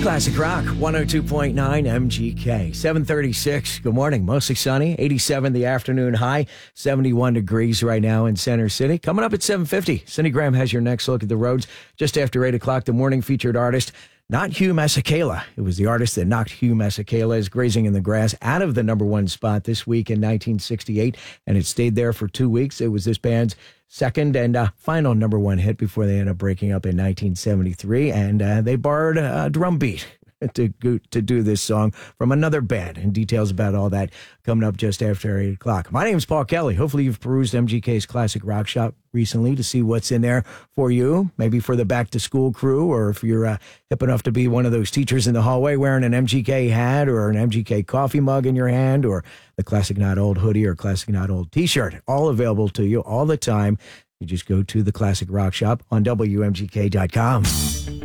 Classic Rock, 102.9 MGK, 736. Good morning. Mostly sunny, 87 the afternoon high, 71 degrees right now in Center City. Coming up at 7:50, Cindy Graham has your next look at the roads. Just after 8 o'clock, the morning featured artist, not Hugh Masekela. It was the artist that knocked Hugh Masekela's Grazing in the Grass out of the number one spot this week in 1968, and it stayed there for 2 weeks. It was this band's second and final number one hit before they ended up breaking up in 1973, and they borrowed a drum beat to do this song from another band, and details about all that coming up just after 8 o'clock. My name's Paul Kelly. Hopefully you've perused MGK's Classic Rock Shop recently to see what's in there for you, maybe for the back-to-school crew, or if you're hip enough to be one of those teachers in the hallway wearing an MGK hat or an MGK coffee mug in your hand, or the Classic Not Old hoodie or Classic Not Old t-shirt, all available to you all the time. You just go to the Classic Rock Shop on WMGK.com.